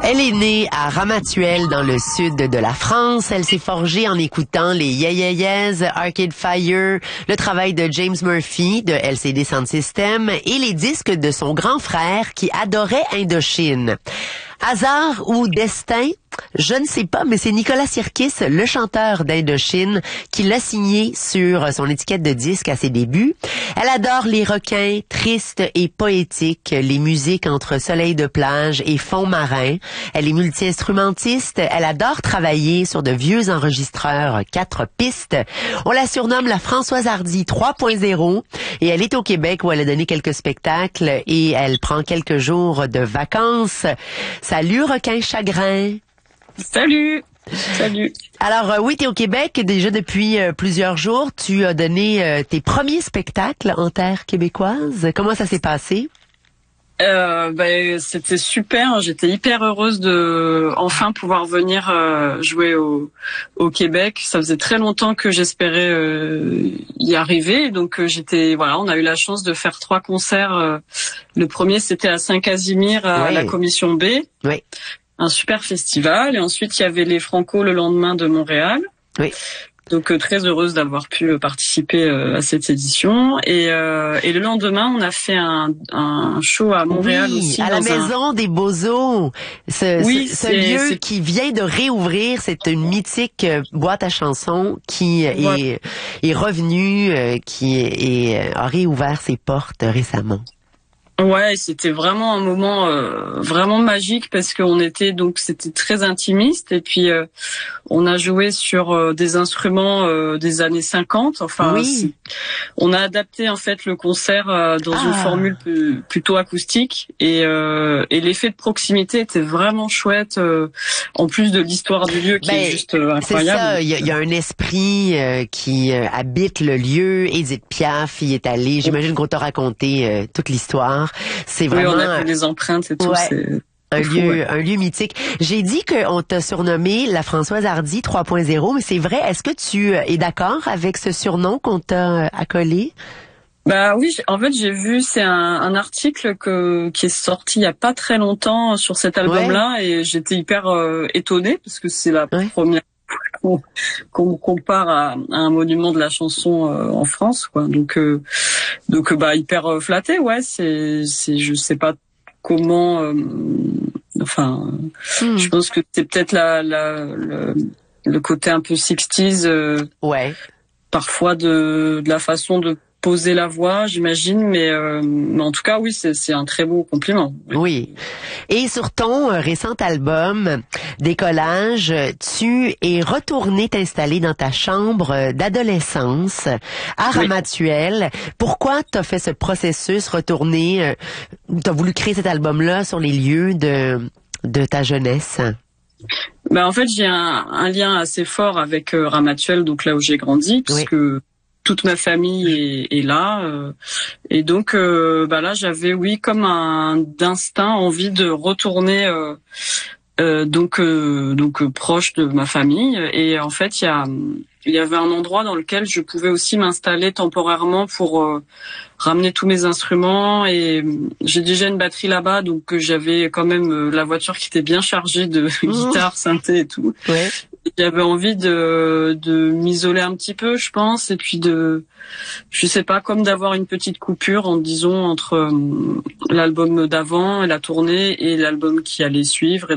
Elle est née à Ramatuelle, dans le sud de la France. Elle s'est forgée en écoutant les Yeah Yeah Yeahs, Arcade Fire, le travail de James Murphy de LCD Sound System et les disques de son grand frère qui adorait Indochine. Hasard ou destin? Je ne sais pas, mais c'est Nicolas Sirkis, le chanteur d'Indochine, qui l'a signé sur son étiquette de disque à ses débuts. Elle adore les requins tristes et poétiques, les musiques entre soleil de plage et fond marin. Elle est multi-instrumentiste. Elle adore travailler sur de vieux enregistreurs 4 pistes. On la surnomme la Françoise Hardy 3.0 et elle est au Québec où elle a donné quelques spectacles et elle prend quelques jours de vacances. Salut requin chagrin. Salut! Salut! Alors oui, tu es au Québec déjà depuis plusieurs jours. Tu as donné tes premiers spectacles en terre québécoise. Comment ça s'est passé? C'était super. J'étais hyper heureuse de enfin pouvoir venir jouer au Québec. Ça faisait très longtemps que j'espérais y arriver. Donc on a eu la chance de faire 3 concerts. Le premier c'était à Saint-Casimir à la Commission B. Oui. Un super festival, et ensuite il y avait les Franco le lendemain de Montréal. Oui. Donc très heureuse d'avoir pu participer à cette édition, et le lendemain on a fait un show à Montréal aussi, à la Maison des Beaux-Eaux. Ce lieu qui vient de réouvrir, c'est une mythique boîte à chansons qui est revenue, a réouvert ses portes récemment. Ouais, c'était vraiment un moment vraiment magique parce c'était très intimiste, et puis on a joué sur des instruments des années 50. On a adapté en fait le concert dans une formule plutôt acoustique, et l'effet de proximité était vraiment chouette, en plus de l'histoire du lieu qui est juste incroyable. C'est ça, il y a un esprit qui habite le lieu. Édith Piaf y est allée. J'imagine qu'on t'a raconté toute l'histoire. C'est vraiment on a fait des empreintes et tout. Ouais. C'est un lieu mythique. J'ai dit qu'on t'a surnommé la Françoise Hardy 3.0, mais c'est vrai. Est-ce que tu es d'accord avec ce surnom qu'on t'a accolé? Bah oui, en fait j'ai vu, c'est un article qui est sorti il y a pas très longtemps sur cet album-là, et j'étais hyper étonnée parce que c'est la première qu'on compare à un monument de la chanson en France, quoi. Donc hyper flatté, je sais pas comment, je pense que c'est peut-être le côté un peu 60s, parfois de la façon de poser la voix, j'imagine, mais en tout cas, oui, c'est un très beau compliment. Oui. Et sur ton récent album, Décollage, tu es retourné t'installer dans ta chambre d'adolescence à Ramatuelle. Pourquoi t'as fait ce processus, retourner, t'as voulu créer cet album-là sur les lieux de ta jeunesse? En fait, j'ai un lien assez fort avec Ramatuelle, donc là où j'ai grandi, puisque toute ma famille est là, et donc là j'avais comme d'instinct envie de retourner proche de ma famille, et en fait il y avait un endroit dans lequel je pouvais aussi m'installer temporairement pour ramener tous mes instruments, et j'ai déjà une batterie là-bas, donc j'avais quand même la voiture qui était bien chargée de guitare, synthé et tout. J'avais envie de m'isoler un petit peu, je pense, et puis je sais pas, comme d'avoir une petite coupure, entre l'album d'avant et la tournée et l'album qui allait suivre.